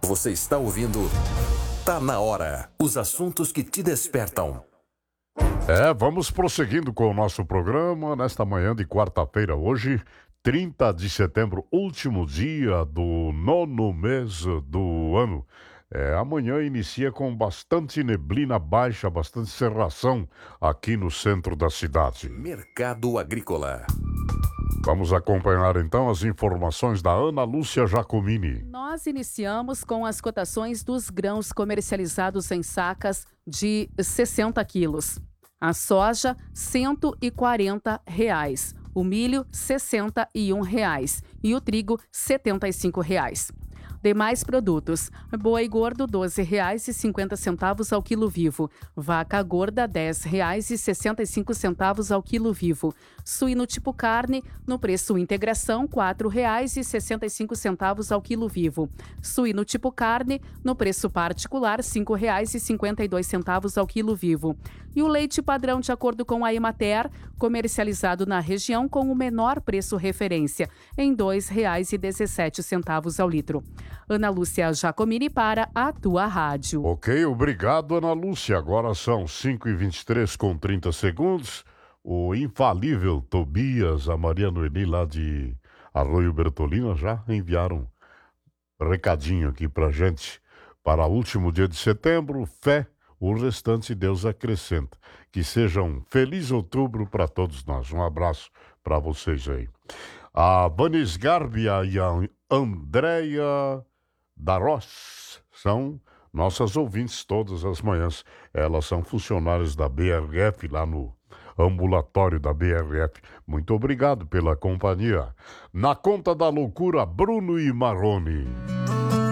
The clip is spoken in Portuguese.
Você está ouvindo Tá na Hora. Os assuntos que te despertam. Vamos prosseguindo com o nosso programa nesta manhã de quarta-feira, hoje, 30 de setembro, último dia do 9º mês do ano. Amanhã inicia com bastante neblina baixa, bastante cerração aqui no centro da cidade. Mercado Agrícola. Vamos acompanhar então as informações da Ana Lúcia Giacomini. Nós iniciamos com as cotações dos grãos comercializados em sacas de 60 quilos. A soja, R$ 140. O milho, R$ 61. E o trigo, R$ 75. Demais produtos: boi gordo R$ 12,50 ao quilo vivo, vaca gorda R$ 10,65 ao quilo vivo, suíno tipo carne no preço integração R$ 4,65 ao quilo vivo, suíno tipo carne no preço particular R$ 5,52 ao quilo vivo, e o leite padrão de acordo com a Emater, comercializado na região com o menor preço referência em R$ 2,17 ao litro. Ana Lúcia Giacomini para a tua rádio. Ok, obrigado, Ana Lúcia. Agora são 5h23 com 30 segundos. O infalível Tobias, a Maria Noeli lá de Arroio Bertolina já enviaram recadinho aqui pra gente. Para o último dia de setembro, fé, o restante Deus acrescenta. Que seja um feliz outubro para todos nós. Um abraço para vocês aí. A Vanis Garbia e a Andréia Darros são nossas ouvintes todas as manhãs. Elas são funcionárias da BRF lá no ambulatório da BRF. Muito obrigado pela companhia. Na conta da loucura, Bruno e Marrone.